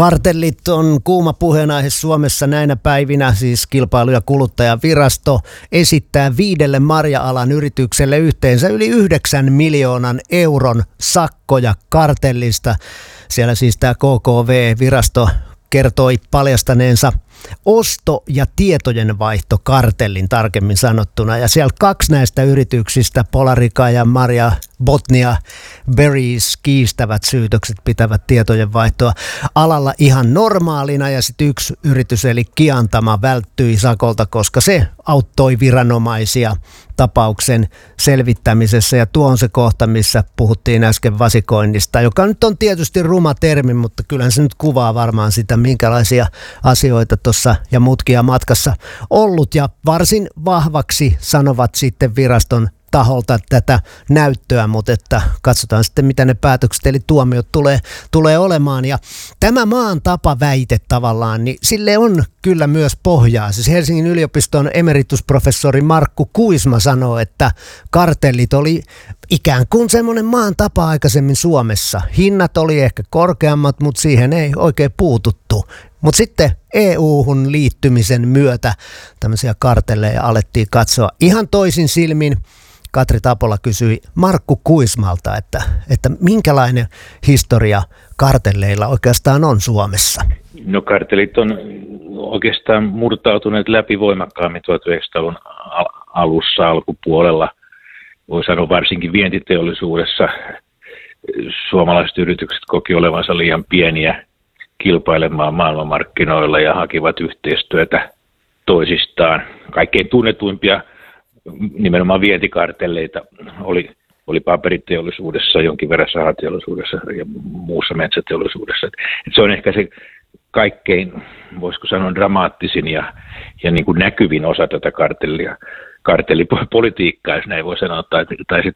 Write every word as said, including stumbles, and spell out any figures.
Kartellit on kuuma puheenaihe Suomessa näinä päivinä, siis Kilpailu- ja kuluttajavirasto esittää viidelle marja-alan yritykselle yhteensä yli yhdeksän miljoonan euron sakkoja kartellista. Siellä siis tämä K K V-virasto kertoi paljastaneensa osto- ja tietojenvaihtokartellin tarkemmin sanottuna. Ja siellä kaksi näistä yrityksistä, Polarica ja Maria Botnia Berries, kiistävät syytökset, pitävät tietojenvaihtoa alalla ihan normaalina. Ja sitten yksi yritys eli Kiantama välttyi sakolta, koska se auttoi viranomaisia tapauksen selvittämisessä. Ja tuo on se kohta, missä puhuttiin äsken vasikoinnista, joka nyt on tietysti ruma termi, mutta kyllähän se nyt kuvaa varmaan sitä, minkälaisia asioita tuossa ja mutkia matkassa ollut. Ja varsin vahvaksi sanovat sitten viraston taholta tätä näyttöä, mutta että katsotaan sitten, mitä ne päätökset eli tuomiot tulee, tulee olemaan. Ja tämä maan tapa väite tavallaan, niin sille on kyllä myös pohjaa. Siis Helsingin yliopiston emeritusprofessori Markku Kuisma sanoo, että kartellit oli ikään kuin semmoinen maan tapa aikaisemmin Suomessa. Hinnat oli ehkä korkeammat, mutta siihen ei oikein puututtu. Mutta sitten E U-hun liittymisen myötä tämmöisiä kartelleja alettiin katsoa ihan toisin silmin. Katri Tapola kysyi Markku Kuismalta, että, että minkälainen historia kartelleilla oikeastaan on Suomessa? No kartellit on oikeastaan murtautuneet läpi voimakkaammin tuhatyhdeksänsataaluvun alussa, alkupuolella. Voi sanoa varsinkin vientiteollisuudessa suomalaiset yritykset koki olevansa liian pieniä kilpailemaan maailmanmarkkinoilla ja hakivat yhteistyötä toisistaan. Kaikkein tunnetuimpia nimenomaan vientikartelleita oli, oli paperiteollisuudessa, jonkin verran sahateollisuudessa ja muussa metsäteollisuudessa. Et, et se on ehkä se kaikkein, voisiko sanoa, dramaattisin ja, ja niin kuin näkyvin osa tätä kartellia, kartellipolitiikkaa, jos näin voi sanoa, tai, tai sitten